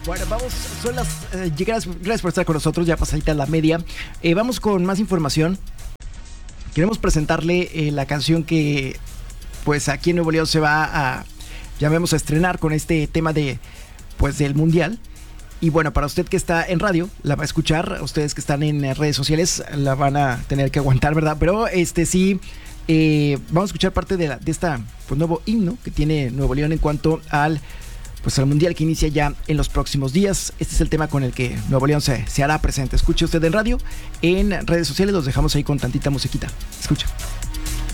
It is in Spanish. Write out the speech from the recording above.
Bueno, vamos, son las... gracias por estar con nosotros, ya pasadita la media. Vamos con más información. Queremos presentarle la canción que, pues, aquí en Nuevo León se va a, llamemos, a estrenar con este tema de, pues, del Mundial. Y bueno, para usted que está en radio, la va a escuchar. Ustedes que están en redes sociales, la van a tener que aguantar, ¿verdad? Pero sí, vamos a escuchar parte de esta, pues, nuevo himno que tiene Nuevo León en cuanto al, pues, al Mundial que inicia ya en los próximos días. Este es el tema con el que Nuevo León se hará presente. Escuche usted en radio, en redes sociales, los dejamos ahí con tantita musiquita. Escucha.